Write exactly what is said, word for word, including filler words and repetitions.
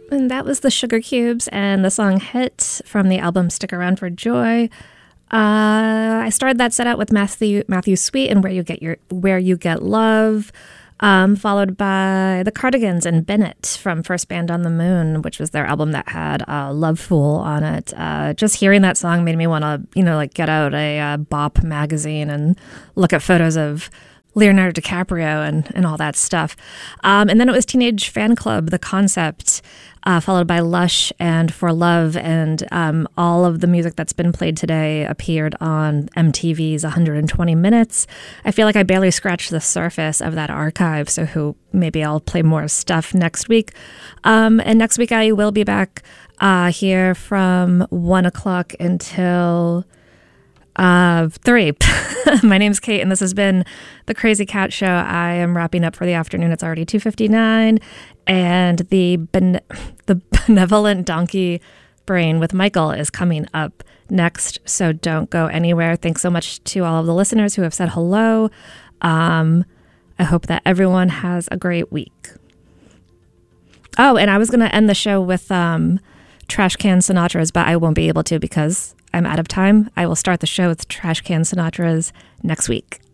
And that was the Sugar Cubes and the song Hit from the album Stick Around for Joy. Uh, I started that set out with Matthew Matthew Sweet and Where You Get Your Where You Get Love, um, followed by the Cardigans and Bennett from First Band on the Moon, which was their album that had uh, Love Fool on it. Uh, just hearing that song made me want to, you know, like get out a uh, Bop magazine and look at photos of Leonardo DiCaprio and, and all that stuff. Um, and then it was Teenage Fan Club, The Concept, uh, followed by Lush and For Love. And um, all of the music that's been played today appeared on M T V's one hundred twenty minutes. I feel like I barely scratched the surface of that archive, so who maybe I'll play more stuff next week. Um, and next week I will be back uh, here from one o'clock until... Uh, three. My name's Kate, and this has been the Crazy Cat Show. I am wrapping up for the afternoon. It's already two fifty-nine, and the bene- the benevolent donkey brain with Michael is coming up next. So don't go anywhere. Thanks so much to all of the listeners who have said hello. Um, I hope that everyone has a great week. Oh, and I was going to end the show with um, Trash Can Sinatra's, but I won't be able to because I'm out of time. I will start the show with Trash Can Sinatra's next week.